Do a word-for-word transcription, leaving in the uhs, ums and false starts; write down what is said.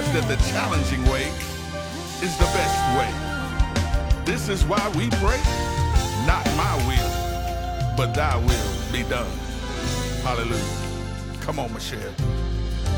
that the challenging way is the best way. This is why we pray, not my will, but thy will be done. Hallelujah. Come on, Michelle.